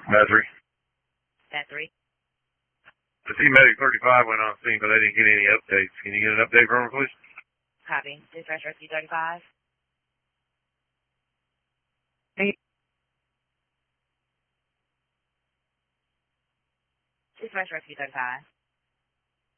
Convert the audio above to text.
Battery. Battery. The Medic 35 went on scene, but I didn't get any updates. Can you get an update from her, please? Copy. Dispatch Rescue 35. Dispatch Rescue 35.